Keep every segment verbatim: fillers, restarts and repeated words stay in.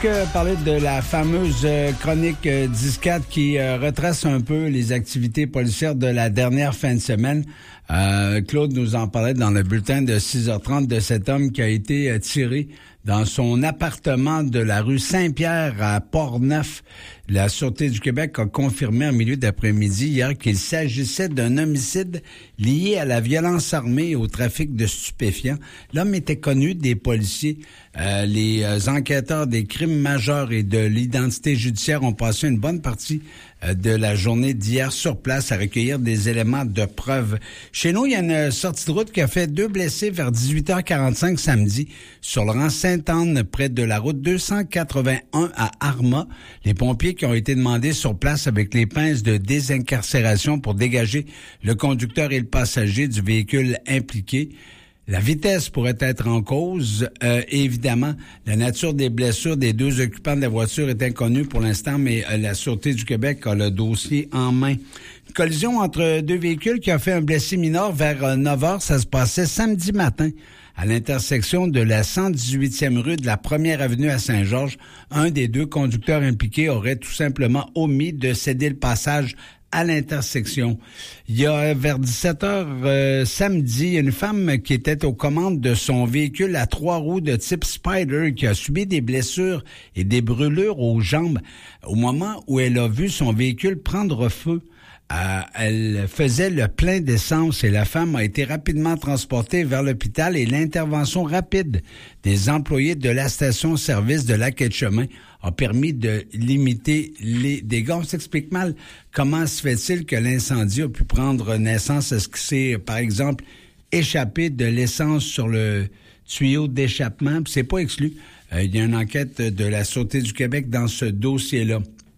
Puisque parler de la fameuse chronique Disquette qui euh, retrace un peu les activités policières de la dernière fin de semaine, euh, Claude nous en parlait dans le bulletin de six heures trente de cet homme qui a été euh, tiré dans son appartement de la rue Saint-Pierre à Port-Neuf. La Sûreté du Québec a confirmé en milieu d'après-midi hier qu'il s'agissait d'un homicide lié à la violence armée et au trafic de stupéfiants. L'homme était connu des policiers. Euh, les euh, enquêteurs des crimes majeurs et de l'identité judiciaire ont passé une bonne partie euh, de la journée d'hier sur place à recueillir des éléments de preuve. Chez nous, il y a une sortie de route qui a fait deux blessés vers dix-huit heures quarante-cinq samedi sur le rang Sainte-Anne, près de la route deux cent quatre-vingt-un à Arma. Les pompiers qui ont été demandés sur place avec les pinces de désincarcération pour dégager le conducteur et le passager du véhicule impliqué. La vitesse pourrait être en cause. Euh, évidemment, la nature des blessures des deux occupants de la voiture est inconnue pour l'instant, mais euh, la Sûreté du Québec a le dossier en main. Une collision entre deux véhicules qui a fait un blessé mineur vers euh, neuf heures. Ça se passait samedi matin à l'intersection de la cent dix-huitième rue de la première avenue à Saint-Georges. Un des deux conducteurs impliqués aurait tout simplement omis de céder le passage à l'intersection. Il y a vers dix-sept heures euh, samedi, une femme qui était aux commandes de son véhicule à trois roues de type Spider qui a subi des blessures et des brûlures aux jambes au moment où elle a vu son véhicule prendre feu. Euh, elle faisait le plein d'essence et la femme a été rapidement transportée vers l'hôpital et l'intervention rapide des employés de la station-service de la quai de chemin a permis de limiter les dégâts. On s'explique mal comment se fait-il que l'incendie a pu prendre naissance. Est-ce que c'est, par exemple, échappé de l'essence sur le tuyau d'échappement? C'est pas exclu. Euh, il y a une enquête de la Sûreté du Québec dans ce dossier-là.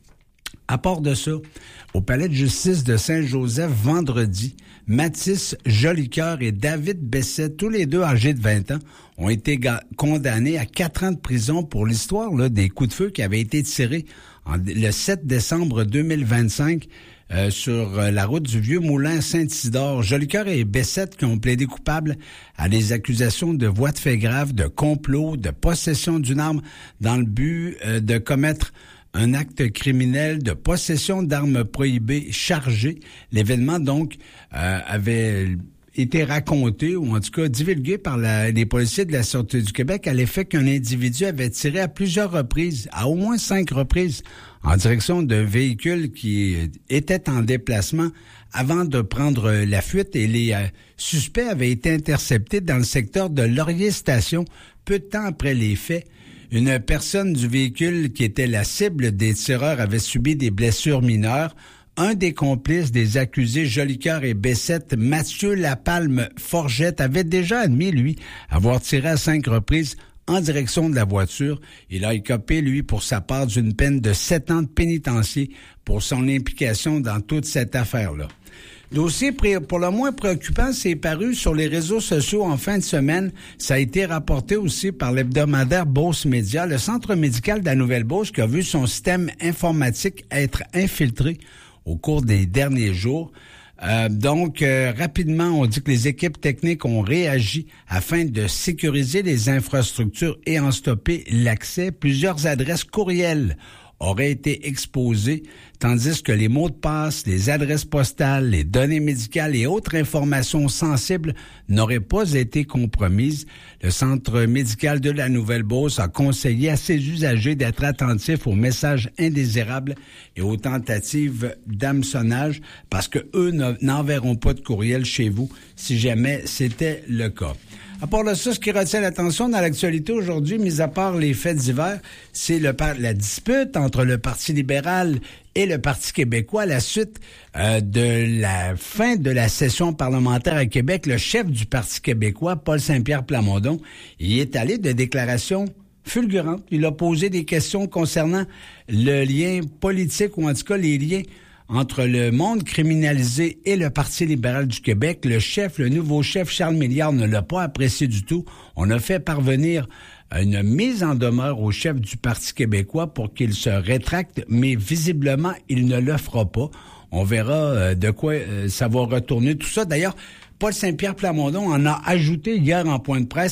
À part de ça, au palais de justice de Saint-Joseph, vendredi, Mathis Jolicoeur et David Bessette, tous les deux âgés de vingt ans, ont été ga- condamnés à quatre ans de prison pour l'histoire là, des coups de feu qui avaient été tirés en, le sept décembre deux mille vingt-cinq euh, sur euh, la route du Vieux-Moulin Saint-Isidore. Jolicoeur et Bessette qui ont plaidé coupables à des accusations de voies de fait grave, de complot, de possession d'une arme dans le but euh, de commettre un acte criminel de possession d'armes prohibées chargées. L'événement, donc, euh, avait été raconté, ou en tout cas divulgué par la, les policiers de la Sûreté du Québec à l'effet qu'un individu avait tiré à plusieurs reprises, à au moins cinq reprises, en direction d'un véhicule qui était en déplacement avant de prendre la fuite. Et les euh, suspects avaient été interceptés dans le secteur de Laurier Station peu de temps après les faits. Une personne du véhicule qui était la cible des tireurs avait subi des blessures mineures. Un des complices des accusés, Jolicoeur et Bessette, Mathieu Lapalme-Forgette, avait déjà admis, lui, avoir tiré à cinq reprises en direction de la voiture. Il a écopé, lui, pour sa part, d'une peine de sept ans de pénitencier pour son implication dans toute cette affaire-là. Dossier pour le moins préoccupant, c'est paru sur les réseaux sociaux en fin de semaine. Ça a été rapporté aussi par l'hebdomadaire Beauce Média, le centre médical de la Nouvelle-Beauce qui a vu son système informatique être infiltré au cours des derniers jours. Euh, donc, euh, rapidement, on dit que les équipes techniques ont réagi afin de sécuriser les infrastructures et en stopper l'accès. Plusieurs adresses courriels auraient été exposées, tandis que les mots de passe, les adresses postales, les données médicales et autres informations sensibles n'auraient pas été compromises. Le Centre médical de la Nouvelle-Beauce a conseillé à ses usagers d'être attentifs aux messages indésirables et aux tentatives d'hameçonnage parce que eux n'enverront pas de courriel chez vous si jamais c'était le cas. À part de ça, ce qui retient l'attention dans l'actualité aujourd'hui, mis à part les faits divers, c'est le, la dispute entre le Parti libéral et le Parti québécois à la suite euh, de la fin de la session parlementaire à Québec. Le chef du Parti québécois, Paul Saint-Pierre Plamondon, y est allé de déclarations fulgurantes. Il a posé des questions concernant le lien politique, ou en tout cas les liens entre le monde criminalisé et le Parti libéral du Québec. Le chef, le nouveau chef, Charles Milliard, ne l'a pas apprécié du tout. On a fait parvenir une mise en demeure au chef du Parti québécois pour qu'il se rétracte, mais visiblement, il ne le fera pas. On verra de quoi ça va retourner tout ça. D'ailleurs, Paul Saint-Pierre Plamondon en a ajouté hier en point de presse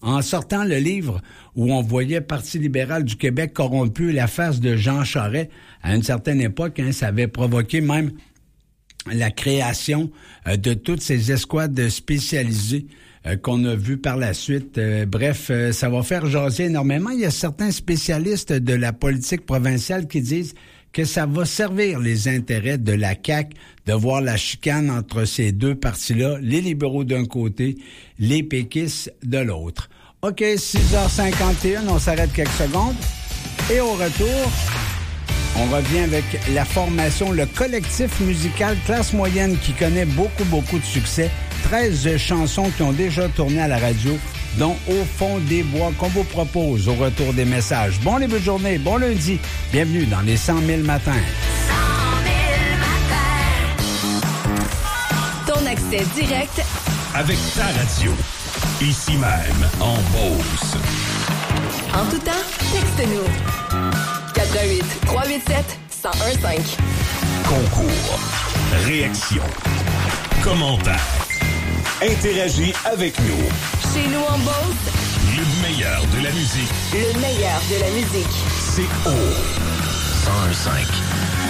En sortant le livre où on voyait Parti libéral du Québec corrompu, la face de Jean Charest, à une certaine époque, hein, ça avait provoqué même la création euh, de toutes ces escouades spécialisées euh, qu'on a vues par la suite. Euh, bref, euh, ça va faire jaser énormément. Il y a certains spécialistes de la politique provinciale qui disent que ça va servir les intérêts de la C A Q de voir la chicane entre ces deux partis-là, les libéraux d'un côté, les péquistes de l'autre. OK, six heures cinquante et un, on s'arrête quelques secondes. Et au retour, on revient avec la formation, le collectif musical Classe Moyenne qui connaît beaucoup, beaucoup de succès. treize chansons qui ont déjà tourné à la radio, dont Au fond des bois, qu'on vous propose au retour des messages. Bon début de journée, bon lundi. Bienvenue dans les cent mille matins. cent mille matins. Ton accès direct avec ta radio. Ici même, en Beauce. En tout temps, texte-nous. quatre un huit, trois huit sept, un zéro un cinq. Concours. Réaction. Commentaire. Interagis avec nous. Chez nous en Beauce, Le meilleur de la musique. le meilleur de la musique. C'est au cent un cinq.